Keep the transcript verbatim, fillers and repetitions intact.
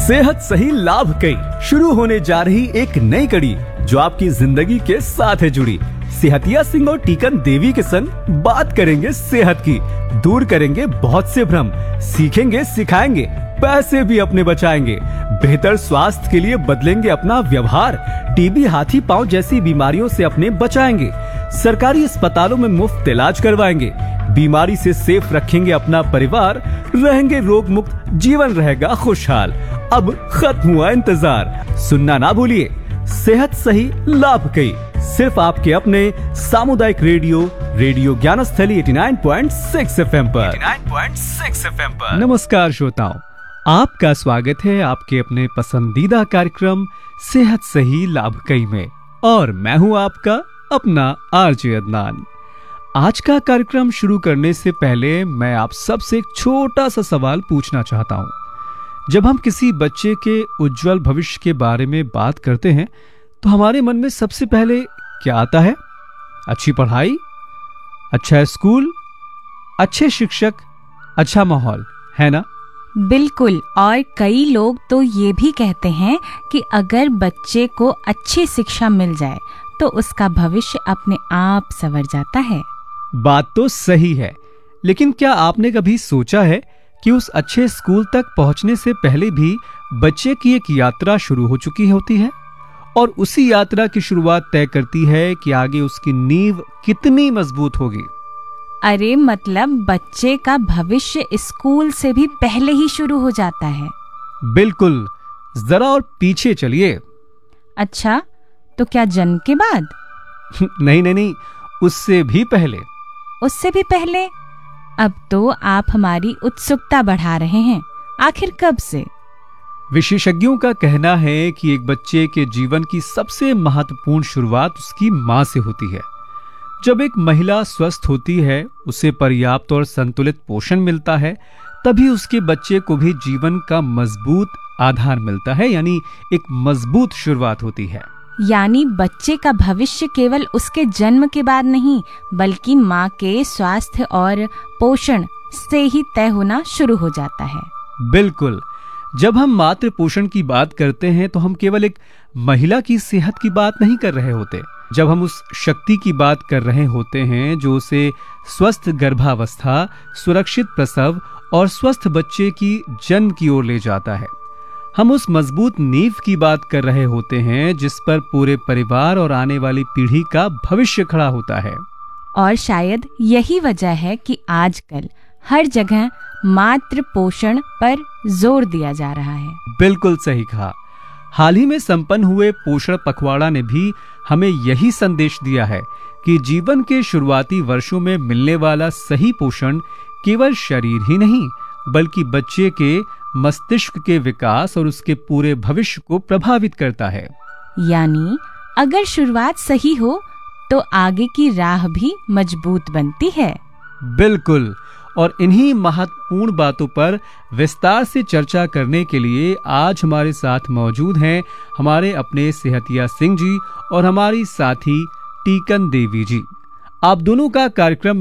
सेहत सही लाभ कई शुरू होने जा रही एक नई कड़ी जो आपकी जिंदगी के साथ है जुड़ी। सेहतिया सिंह और टीकन देवी के संग बात करेंगे सेहत की, दूर करेंगे बहुत से भ्रम, सीखेंगे सिखाएंगे, पैसे भी अपने बचाएंगे, बेहतर स्वास्थ्य के लिए बदलेंगे अपना व्यवहार, टीबी हाथी पांव जैसी बीमारियों से अपने बचाएंगे, सरकारी अस्पतालों में मुफ्त इलाज करवाएंगे, बीमारी से सेफ रखेंगे अपना परिवार, रहेंगे रोग मुक्त, जीवन रहेगा खुशहाल। अब खत्म हुआ इंतजार, सुनना ना भूलिए सेहत सही लाभ कई, सिर्फ आपके अपने सामुदायिक रेडियो रेडियो ज्ञानस्थली नवासी पॉइंट छह एफएम पर नवासी पॉइंट छह एफएम पर। नमस्कार श्रोताओं, आपका स्वागत है आपके अपने पसंदीदा कार्यक्रम सेहत सही लाभ कई में, और मैं हूं आपका अपना आरजे अदनान। आज का कार्यक्रम शुरू करने से पहले मैं आप सबसे एक छोटा सा सवाल पूछना चाहता हूं। जब हम किसी बच्चे के उज्जवल भविष्य के बारे में बात करते हैं तो हमारे मन में सबसे पहले क्या आता है? अच्छी पढ़ाई, अच्छा स्कूल, अच्छे शिक्षक, अच्छा माहौल, है ना? बिल्कुल। और कई लोग तो ये भी कहते हैं कि अगर बच्चे को अच्छी शिक्षा मिल जाए तो उसका भविष्य अपने आप संवर जाता है। बात तो सही है, लेकिन क्या आपने कभी सोचा है कि उस अच्छे स्कूल तक पहुंचने से पहले भी बच्चे की एक यात्रा शुरू हो चुकी होती है, और उसी यात्रा की शुरुआत तय करती है कि आगे उसकी नींव कितनी मजबूत होगी। अरे मतलब बच्चे का भविष्य स्कूल से भी पहले ही शुरू हो जाता है। बिल्कुल, जरा और पीछे चलिए। अच्छा, तो क्या जन्म के बाद? नहीं नहीं नहीं, उससे भी पहले। उससे भी पहले? अब तो आप हमारी उत्सुकता बढ़ा रहे हैं। आखिर कब से? विशेषज्ञों का कहना है कि एक बच्चे के जीवन की सबसे महत्वपूर्ण शुरुआत उसकी मां से होती है। जब एक महिला स्वस्थ होती है, उसे पर्याप्त और संतुलित पोषण मिलता है, तभी उसके बच्चे को भी जीवन का मजबूत आधार मिलता है, यानी एक मजबूत शुरुआत होती है। यानी बच्चे का भविष्य केवल उसके जन्म के बाद नहीं, बल्कि माँ के स्वास्थ्य और पोषण से ही तय होना शुरू हो जाता है। बिल्कुल। जब हम मातृ पोषण की बात करते हैं तो हम केवल एक महिला की सेहत की बात नहीं कर रहे होते। जब हम उस शक्ति की बात कर रहे होते हैं जो उसे स्वस्थ गर्भावस्था, सुरक्षित प्रसव और स्वस्थ बच्चे की जन्म की ओर ले जाता है, हम उस मजबूत नींव की बात कर रहे होते हैं जिस पर पूरे परिवार और आने वाली पीढ़ी का भविष्य खड़ा होता है। और शायद यही वजह है कि आजकल हर जगह मातृ पोषण पर जोर दिया जा रहा है। बिल्कुल सही कहा। हाल ही में संपन्न हुए पोषण पखवाड़ा ने भी हमें यही संदेश दिया है कि जीवन के शुरुआती वर्षों में मिलने वाला सही पोषण केवल शरीर ही नहीं, बल्कि बच्चे के मस्तिष्क के विकास और उसके पूरे भविष्य को प्रभावित करता है। यानी अगर शुरुआत सही हो तो आगे की राह भी मजबूत बनती है। बिल्कुल। और इन्हीं महत्वपूर्ण बातों पर विस्तार से चर्चा करने के लिए आज हमारे साथ मौजूद हैं हमारे अपने सेहतिया सिंह जी और हमारी साथी टीकन देवी जी। आप दोनों का कार्यक्रम